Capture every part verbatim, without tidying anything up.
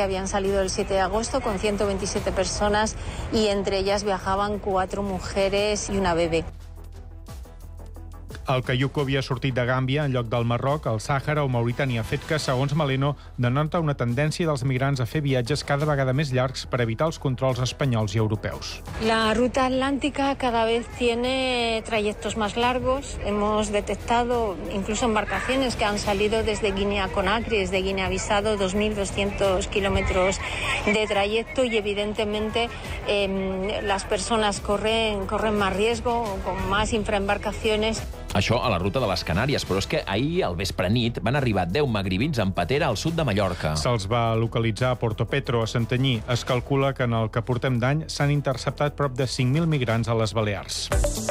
que habían salido el siete de agosto con ciento veintisiete personas y entre ellas viajaban cuatro mujeres y una bebé. El caiuco havia sortit de Gàmbia en lloc del Marroc, el Sàhara o Mauritània, fet que, segons Maleno, denota una tendència dels migrants a fer viatges cada vegada més llargs per evitar els controls espanyols i europeus. La ruta atlántica cada vez tiene trayectos más largos. Hemos detectado incluso embarcaciones que han salido desde Guinea-Conakry, desde Guinea-Bissau, dos mil doscientos kilómetros de trayecto y evidentemente eh, las personas corren, corren más riesgo, con más infraembarcaciones. Això a la ruta de les Canàries, però és que ahir, al vespre nit, van arribar deu magribins en patera al sud de Mallorca. Se'ls va localitzar a Portopetro, a Santanyí. Es calcula que en el que portem d'any s'han interceptat prop de cinc mil migrants a les Balears.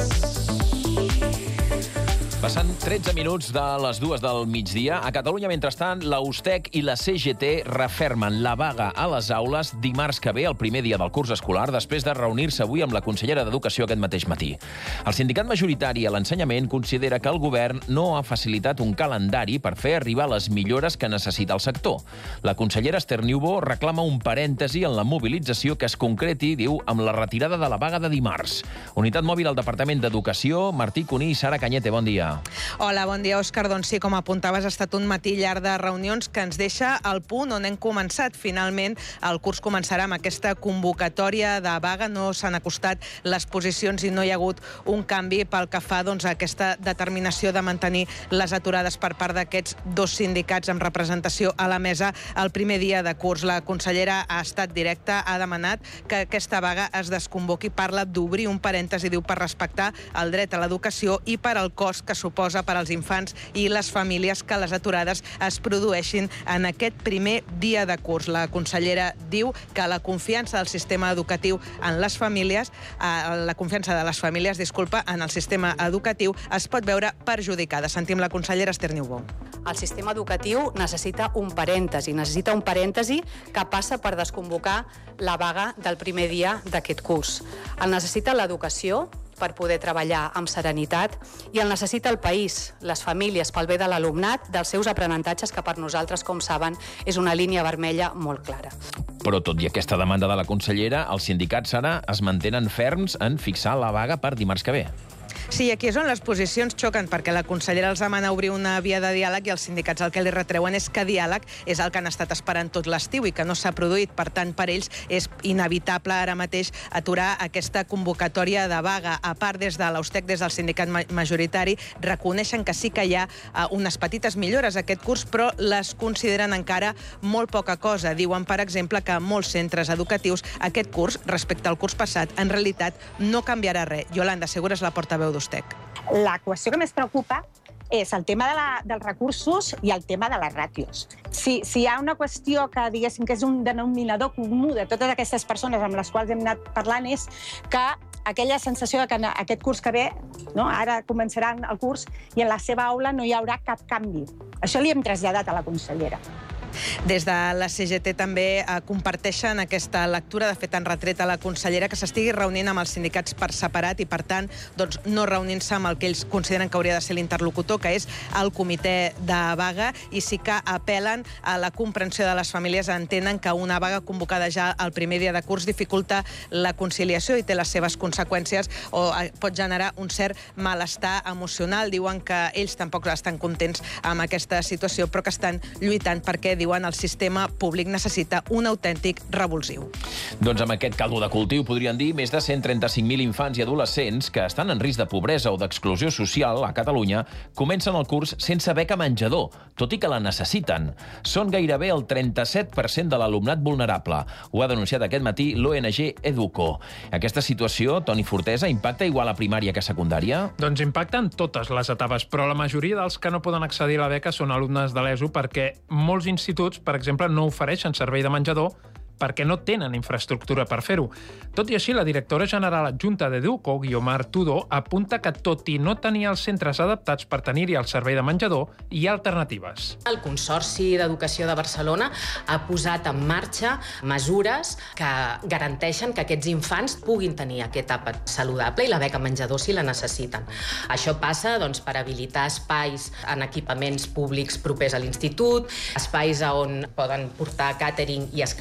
Passant tretze minuts de les dues del migdia, a Catalunya, mentrestant, la USTEC i la C G T refermen la vaga a les aules dimarts que ve, el primer dia del curs escolar, després de reunir-se avui amb la consellera d'Educació aquest mateix matí. El sindicat majoritari a l'ensenyament considera que el govern no ha facilitat un calendari per fer arribar les millores que necessita el sector. La consellera Esther Niubó reclama un parèntesi en la mobilització que es concreti, diu, amb la retirada de la vaga de dimarts. Unitat mòbil al Departament d'Educació, Martí Cuní i Sara Cañete, bon dia. Hola, bon dia, Òscar. Doncs sí, com apuntaves, ha estat un matí llarg de reunions que ens deixa al punt on hem començat. Finalment, el curs començarà amb aquesta convocatòria de vaga. No s'han acostat les posicions i no hi ha hagut un canvi pel que fa doncs, a aquesta determinació de mantenir les aturades per part d'aquests dos sindicats amb representació a la mesa el primer dia de curs. La consellera ha estat directa, ha demanat que aquesta vaga es desconvoqui. Parla d'obrir un parèntesi, diu, per respectar el dret a l'educació i per al cost que suposa per als infants i les famílies que les aturades es produeixin en aquest primer dia de curs. La consellera diu que la confiança del sistema educatiu en les famílies, eh, la confiança de les famílies, disculpa, en el sistema educatiu es pot veure perjudicada. Sentim la consellera Esther Niubó. El sistema educatiu necessita un parèntesi, necessita un parèntesi que passa per desconvocar la vaga del primer dia d'aquest curs. El necessita l'educació per poder treballar amb serenitat i el necessita el país, les famílies, pel bé de l'alumnat, dels seus aprenentatges, que per nosaltres, com saben, és una línia vermella molt clara. Però tot i aquesta demanda de la consellera, els sindicats ara es mantenen ferms en fixar la vaga per dimarts que ve. Sí, aquí és on les posicions xoquen, perquè la consellera els demana obrir una via de diàleg i els sindicats el que li retreuen és que diàleg és el que han estat esperant tot l'estiu i que no s'ha produït. Per tant, per ells és inevitable ara mateix aturar aquesta convocatòria de vaga. A part, des de l'USTEC, des del sindicat majoritari, reconeixen que sí que hi ha uh, unes petites millores a aquest curs, però les consideren encara molt poca cosa. Diuen, per exemple, que a molts centres educatius aquest curs, respecte al curs passat, en realitat no canviarà res. Yolanda Segura és la portaveu d'USTEC. La qüestió que més preocupa és el tema de la, dels recursos i el tema de les ràtios. Si, si hi ha una qüestió que, diguéssim, que és un denominador comú de totes aquestes persones amb les quals hem anat parlant és que aquella sensació de que aquest curs que ve, no, ara començaran el curs i en la seva aula no hi haurà cap canvi. Això li hem traslladat a la consellera. Des de la C G T també eh, comparteixen aquesta lectura. De fet, han retret a la consellera que s'estigui reunint amb els sindicats per separat i, per tant, doncs, no reunint-se amb el que ells consideren que hauria de ser l'interlocutor, que és el comitè de vaga, i sí que apel·len a la comprensió de les famílies. Entenen que una vaga convocada ja el primer dia de curs dificulta la conciliació i té les seves conseqüències o pot generar un cert malestar emocional. Diuen que ells tampoc estan contents amb aquesta situació, però que estan lluitant perquè, diuen, el sistema públic necessita un autèntic revulsiu. Doncs amb aquest caldo de cultiu, podrien dir, més de cent trenta-cinc mil infants i adolescents que estan en risc de pobresa o d'exclusió social a Catalunya comencen el curs sense beca menjador, tot i que la necessiten. Són gairebé el trenta-set per cent de l'alumnat vulnerable. Ho ha denunciat aquest matí l'O N G Educo. Aquesta situació, Toni Fortesa, impacta igual a primària que a secundària? Doncs impacta en totes les etapes, però la majoria dels que no poden accedir a la beca són alumnes de l'ESO perquè molts instituts, per exemple, no ofereixen servei de menjador perquè no tenen infraestructura per fer-ho. Tot i així, la directora general adjunta d'Educo, Guiomar Tudor, apunta que tot i no tenir els centres adaptats per tenir-hi el servei de menjador, hi ha alternatives. El Consorci d'Educació de Barcelona ha posat en marxa mesures que garanteixen que aquests infants puguin tenir aquest àpat saludable i la beca menjador si la necessiten. Això passa doncs, per habilitar espais en equipaments públics propers a l'institut, espais on poden portar càtering i escalfar